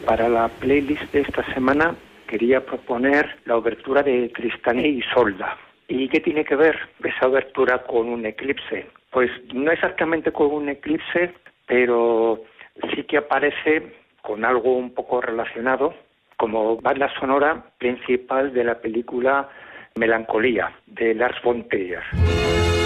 Para la playlist de esta semana quería proponer la obertura de Tristán y Isolda. ¿Y qué tiene que ver esa obertura con un eclipse? Pues no exactamente con un eclipse, pero sí que aparece con algo un poco relacionado como banda sonora principal de la película Melancolía, de Lars von Trier.